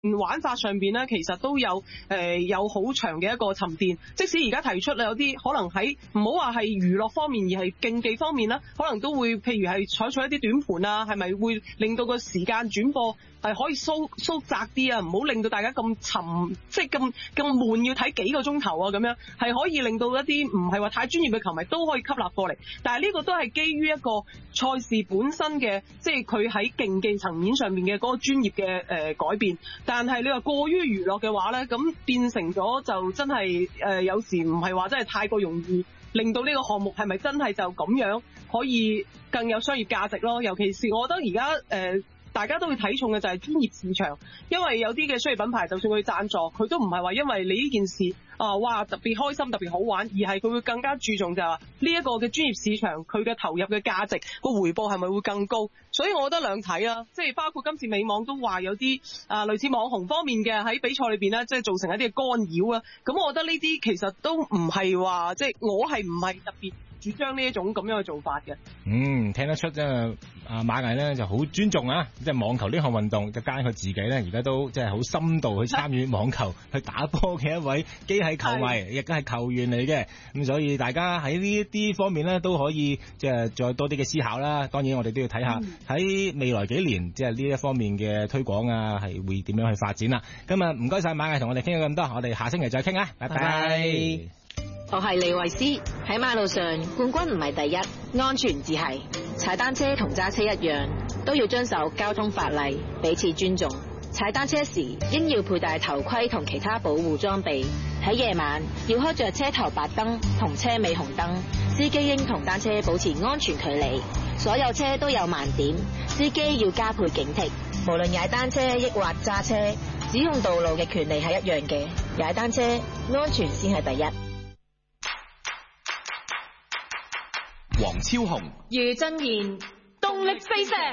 玩法上邊咧，其實都有有好長嘅一個沉澱。即使而家提出有啲可能喺唔好話係娛樂方面，而係競技方面啦，可能都會譬如係採取一啲短盤啊，係咪會令到個時間轉播係可以縮窄啲啊？唔好令到大家咁即係咁悶，要睇幾個鐘頭啊咁樣，係可以令到一啲唔係話太專業嘅球迷都可以吸納過嚟。但係呢個都係基於一個賽事本身嘅，即係佢喺競技層面上面嘅嗰個專業嘅改變。但係你話過於娛樂嘅話咧，咁變成咗就真係有時唔係話真係太過容易令到呢個項目係咪真係就咁樣可以更有商業價值咯？尤其是我覺得而家大家都會睇重嘅就係專業市場，因為有啲嘅商業品牌就算佢贊助，佢都唔係話因為你呢件事哇特別開心特別好玩，而係佢會更加注重就係話呢一個嘅專業市場佢嘅投入嘅價值個回報係咪會更高？所以我覺得兩睇啊，即係包括今次美網都話有啲類似網紅方面嘅喺比賽裏邊咧，即係造成一啲嘅干擾啊。咁我覺得呢啲其實都唔係話即係我係唔係特別主張呢一種咁樣嘅做法嘅。 聽得出即係馬毅咧就好尊重啊，即係網球呢項運動，就加佢自己咧而家都即係好深度去參與網球去打波嘅一位機械球迷，亦都係球員嚟嘅。咁所以大家喺呢一啲方面咧都可以即係再多啲嘅思考啦。當然我哋都要睇下喺未來幾年即係呢一方面嘅推廣啊，係會點樣去發展啦。今日唔該晒馬毅同我哋傾咗咁多，我哋下星期再傾啊，拜拜。 我係李慧詩，喺馬路上冠軍唔係第一，安全至係。踩單車同揸車一樣，都要遵守交通法例，彼此尊重。踩單車時應要佩戴頭盔同其他保護裝備。喺夜晚要開着車頭白燈同車尾紅燈，司機應同單車保持安全距離。所有車都有盲點，司機要加倍警惕。無論踩單車抑或揸車，使用道路嘅權利係一樣嘅。踩單車安全先係第一。 黃超雄、 余振賢，動力四射。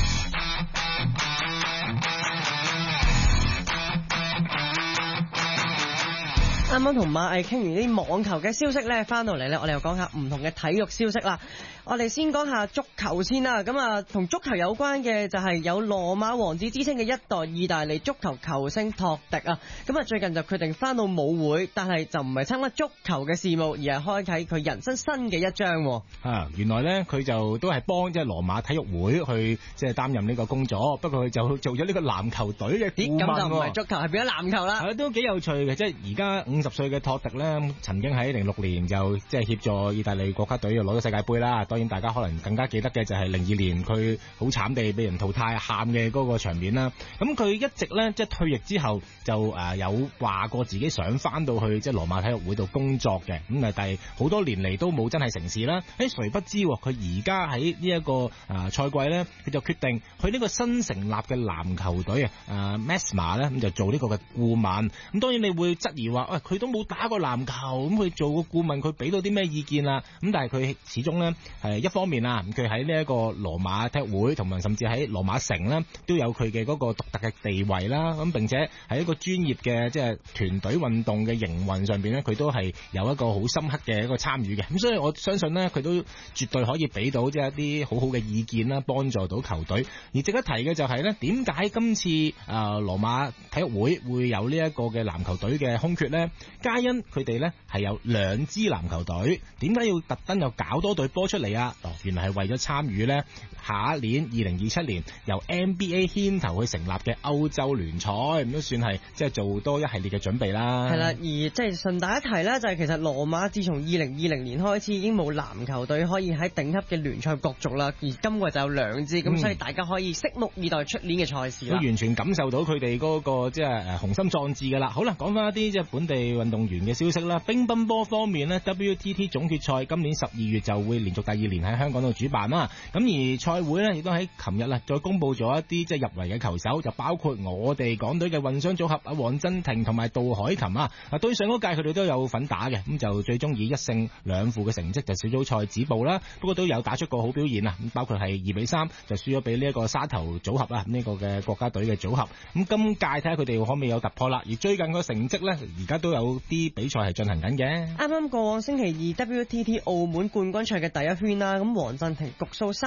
啱啱同馬毅傾完啲網球嘅消息咧，翻到嚟咧，我哋又講下唔同嘅體育消息啦。我哋先講下足球先啦。咁啊，同足球有關嘅就係有羅馬王子之稱嘅一代意大利足球球星托迪啊。咁啊，最近就決定翻到舞會，但係就唔係參加足球嘅事務，而係開啟佢人生新嘅一章。 原來咧佢就都係幫即係羅馬體育會去即係擔任呢個工作，不過佢就做咗呢個籃球隊嘅顧問。咁就唔係足球，係變咗籃球啦。係都幾有趣嘅，即係而家50歲嘅托迪咧，曾經喺06年就即係協助意大利國家隊又攞咗世界盃啦。當然大家可能更加記得嘅就係02年佢好慘地俾人淘汰喊嘅嗰個場面啦。咁佢一直咧即係退役之後就有話過自己想翻到去即係羅馬體育會度工作嘅。咁但係好多年嚟都冇真係成事啦。誰不知佢而家喺呢一個賽季咧，佢就決定去呢個新成立嘅籃球隊Mesma 咧，咁就做呢個嘅顧問。咁當然你會質疑話，佢都冇打過籃球，咁佢做個顧問，佢俾到啲咩意見啊？咁但係佢始終咧係一方面啊，佢喺呢一個羅馬體育會同埋甚至喺羅馬城咧都有佢嘅嗰個獨特嘅地位啦。咁並且喺一個專業嘅即係團隊運動嘅營運上邊咧，佢都係有一個好深刻嘅一個參與嘅。咁所以我相信咧，佢都絕對可以俾到即係一啲好好嘅意見啦，幫助到球隊。而值得提嘅就係咧，點解今次羅馬體育會會有呢一個嘅籃球隊嘅空缺咧？皆因佢哋咧係有2支籃球隊，點解要特登又搞多隊波出嚟啊？原來係為咗參與咧下一年2027年由 NBA 牽頭去成立嘅歐洲聯賽，咁都算係即係做多一系列嘅準備啦。係啦，而即係順帶一提咧，就係其實羅馬自從2020年開始已經冇籃球隊可以喺頂級嘅聯賽角逐啦，而今個就有2支，咁所以大家可以拭目以待出年嘅賽事啦。都完全感受到佢哋嗰個即係雄心壯志噶啦。好啦，講翻一啲即係本地運動員嘅消息啦。乒乓波方面呢， WTT 總決賽今年12月就會連續第2年喺香港度主辦啦。咁而賽會呢，亦都喺琴日啦再公布咗一啲即係入圍嘅球手，就包括我哋港隊嘅混雙組合阿黃鎮廷同埋杜海琴啊。對上嗰屆佢哋都有份打嘅，咁就最終以1勝2負嘅成績就小組賽止步啦。不過都有打出個好表現啊，咁包括係2-3就輸咗俾呢一個沙頭組合啊，呢個嘅國家隊嘅組合。咁今屆睇下佢哋可唔可以有突破啦。而最近個成績呢，而家都有啲比賽係進行緊嘅。啱啱過往星期二 WTT 澳門冠軍賽嘅第一圈啦，咁黃鎮廷局數3-2就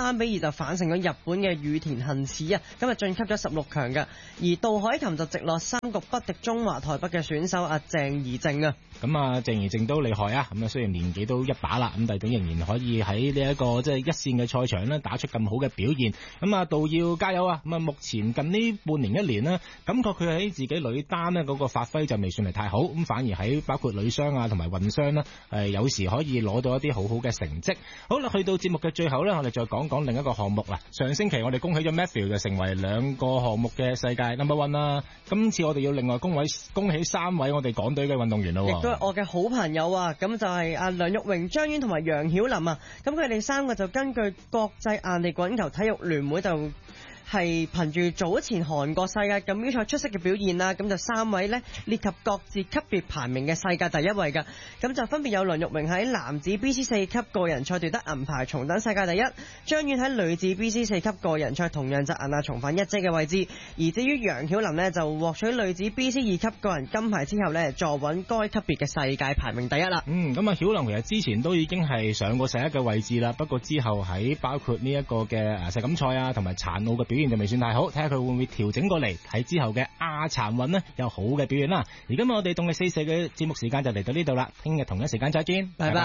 就反勝咗日本嘅羽田幸矢啊，今日晉級咗16強嘅。而杜海琴就直落3局不敵中華台北嘅選手阿鄭怡靜啊。 咁啊，鄭怡靜都厲害啊！咁啊，雖然年紀都一把啦，咁但係仍然可以喺呢一個即係一線嘅賽場咧打出咁好嘅表現。咁啊，杜要加油啊！咁啊，目前近呢半年一年呢，感覺佢喺自己女單呢嗰個發揮就未算係太好，咁反而喺包括女雙啊同埋混雙呢，有時可以攞到一啲好好嘅成績。好啦，去到節目嘅最後呢，我哋再講講另一個項目啦。上星期我哋恭喜咗 Matthew 就成為2個項目嘅世界 No.1 啦。今次我哋要另外恭喜3位我哋港隊嘅運動員咯。亦都係我嘅好朋友啊，咁就係阿梁玉榮、張婉同埋楊曉琳啊。咁佢哋3個就根據國際硬地滾球體育聯會就係憑住早前韓國世界錦標賽出色嘅表現啦，咁就3位呢列及各自級別排名嘅世界第一位㗎。咁就分別有梁玉榮喺男子 BC 4級個人賽奪得銀牌，重登世界第一；張婉喺女子 BC 4級個人賽同樣就銀重返一姐嘅位置。而至於楊曉琳呢，就獲取女子 BC 2級個人金牌之後呢，坐穩該級別嘅世界排名第一啦。 咁啊，曉琳其實之前都已經係上過世一嘅位置啦，不過之後喺包括呢一個嘅世錦賽啊同埋殘奧嘅表現就未算太好，睇下佢會唔會調整過嚟，喺之後嘅亞殘運呢有好嘅表現啦。而今日我哋動力44嘅節目時間就嚟到呢度啦，聽日同一時間再見，拜拜。